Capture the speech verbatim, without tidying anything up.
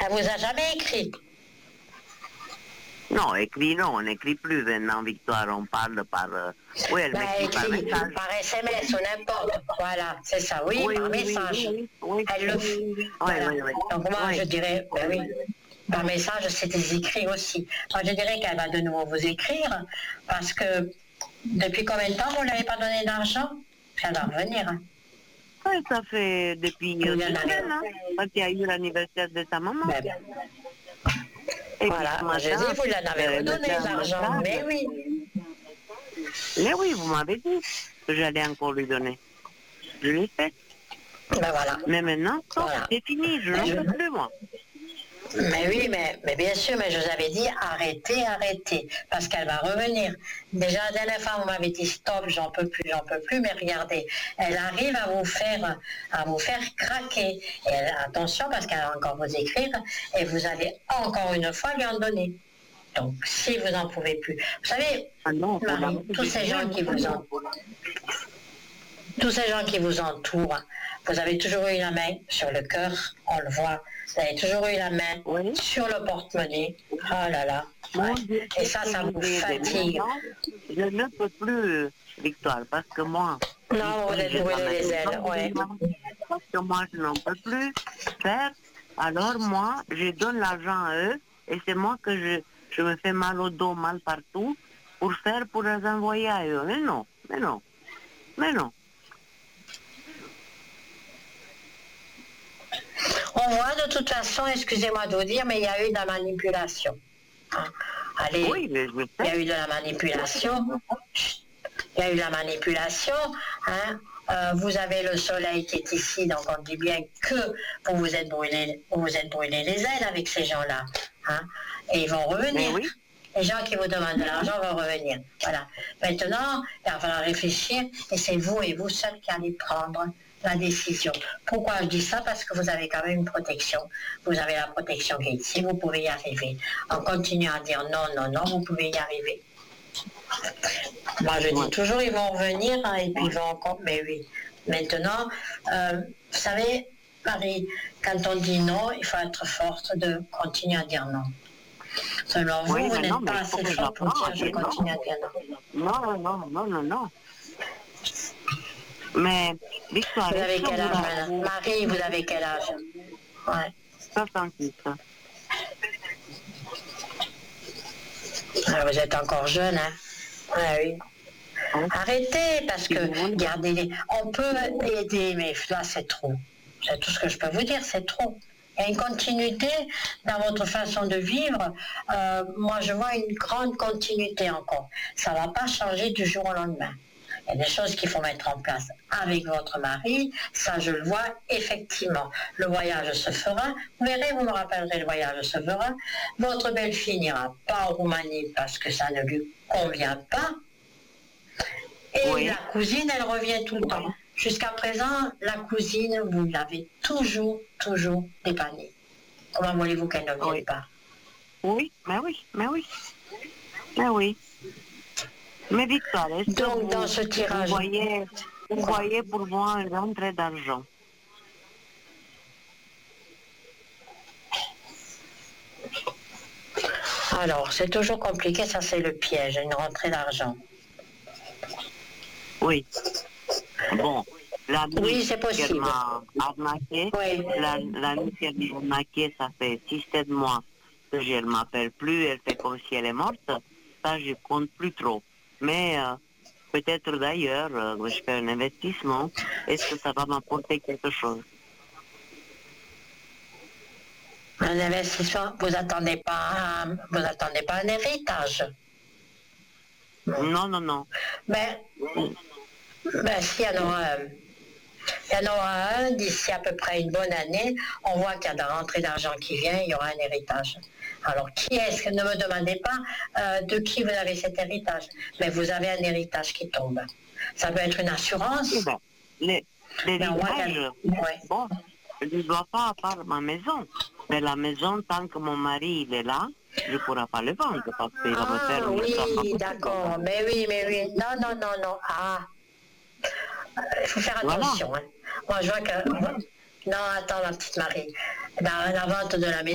Elle vous a jamais écrit? Non, écrit, non, on n'écrit plus maintenant, Victoire, on parle par... Euh... Oui, elle bah, m'écrit par écrit, message. par S M S ou n'importe. Voilà, c'est ça, oui, Oui, par oui, message. oui, oui, oui, Elle le fait. oui, oui, Voilà. oui, oui. Donc moi, Oui. je dirais, ben oui, par message, c'est des écrits aussi. Moi, je dirais qu'elle va de nouveau vous écrire, parce que depuis combien de temps vous ne l'avez pas donné d'argent? Elle va revenir. Hein. Oui, ça fait depuis Vous euh, en deux avez- semaines, hein, quand il y a eu l'anniversaire de ta maman. Ben, Et voilà, puis ce moi, je dis, matin, vous en avez euh, elle me redonné fait un l'argent, message. mais oui. Mais oui, vous m'avez dit que j'allais encore lui donner. Je l'ai fait. Ben voilà. Mais maintenant, stop, Voilà. c'est fini, je Mais n'en je- peux plus, moi. Mais oui, mais, mais bien sûr, mais je vous avais dit arrêtez, arrêtez, parce qu'elle va revenir. Déjà la dernière fois, vous m'avez dit stop, j'en peux plus, j'en peux plus, mais regardez, elle arrive à vous faire, à vous faire craquer. Et elle- attention, parce qu'elle va encore vous écrire, et vous allez encore une fois lui en donner. Donc, si vous n'en pouvez plus. Vous savez, Ah non, pour Marie, l'amour tous de ces Dieu, gens qui non. vous entourent, tous ces gens qui vous entourent, vous avez toujours eu la main sur le cœur, on le voit. Vous avez toujours eu la main Oui. sur le porte-monnaie. Oh là là. Mon Ouais. Dieu, Et qu'est-ce ça, que ça je vous vais aider. fatigue. Maintenant, je ne peux plus, Victoire, parce que moi, Non, vous ici, êtes je dois brûlé mettre les les ailes, gens ouais. dedans, parce que moi, je n'en peux plus faire. Alors moi, je donne l'argent à eux, et c'est moi que je, je me fais mal au dos, mal partout, pour faire, pour les envoyer à eux. Mais non, mais non, mais non. On voit de toute façon, excusez-moi de vous dire, mais il y a eu de la manipulation. Hein. Allez, Oui, mais je il y a sais. eu de la manipulation. Chut. Il y a eu de la manipulation. Hein. Euh, vous avez le soleil qui est ici, donc on dit bien que vous vous êtes brûlé, vous vous êtes brûlé les ailes avec ces gens-là. Hein. Et ils vont Mais revenir. oui. Les gens qui vous demandent de l'argent vont revenir. Voilà. Maintenant, il va falloir réfléchir et c'est vous et vous seul qui allez prendre la décision. Pourquoi je dis ça? Parce que vous avez quand même une protection. Vous avez la protection qui est ici, vous pouvez y arriver. En continuant à dire non, non, non, vous pouvez y arriver. Moi, je dis Ouais. toujours, ils vont revenir hein, et puis ils vont encore. Mais oui. Maintenant, euh, vous savez, Marie, quand on dit non, il faut être forte de continuer à dire non. Selon vous, Oui, vous mais non, n'êtes mais pas il faut assez que fort pour j'apprends à dire je dire continue non. à dire non. Non, non, non, non, non. Mais, Victoire, Vous avez est-ce que quel vous âge, avez madame? Marie, vous avez quel âge? Ouais. soixante-six? Ah, vous êtes encore jeune, hein? Ouais, oui. Hein? Arrêtez, parce Si que, vous voulez. regardez, on peut aider, mais là, c'est trop. C'est tout ce que je peux vous dire, c'est trop. Il y a une continuité dans votre façon de vivre. Euh, moi, je vois une grande continuité encore. Ça ne va pas changer du jour au lendemain. Il y a des choses qu'il faut mettre en place avec votre mari. Ça, je le vois effectivement. Le voyage se fera. Vous verrez, vous me rappellerez, le voyage se fera. Votre belle-fille n'ira pas en Roumanie parce que ça ne lui convient pas. Et Oui. la cousine, elle revient tout le temps. Jusqu'à présent, la cousine, vous l'avez toujours, toujours dépannée. Comment voulez-vous qu'elle ne vienne Oui. pas? Oui, mais oui, mais oui. Mais oui. Mais Victoire, est-ce que Donc, vous, dans ce vous tirage, voyez, vous Quoi? voyez pour moi une rentrée d'argent? alors, c'est toujours compliqué, ça c'est le piège, une rentrée d'argent. Oui. Bon, l'ami Oui, c'est qu'elle possible. m'a arnaqué, Oui. la- l'ami qu'elle m'a arnaqué, ça fait six sept mois que je ne m'appelle plus, elle fait comme si elle est morte. Ça, je compte plus trop. Mais euh, peut-être d'ailleurs, euh, je fais un investissement. Est-ce que ça va m'apporter quelque chose? Un investissement, vous attendez pas, un- vous attendez pas un héritage. Non, non, non. Mais, ben, s'il y en aura un, il y en aura un d'ici à peu près une bonne année. On voit qu'il y a de la rentrée d'argent qui vient, il y aura un héritage. Alors, qui est-ce que ne me demandez pas euh, de qui vous avez cet héritage? Mais vous avez un héritage qui tombe. Ça peut être une assurance. Eh ben, les- Mais on voit l'héritage, qu'il y a- ouais. bon, je ne dois pas à part ma maison. Mais la maison, tant que mon mari il est là, je ne pourrai pas le vendre parce qu'il va me faire Ah une somme pas oui, possible. d'accord. Mais oui, mais oui. Non, non, non, non. Ah. Il faut faire Voilà. attention. Hein. Moi, je vois que... Non, attends, ma petite Marie. Dans la vente de la maison,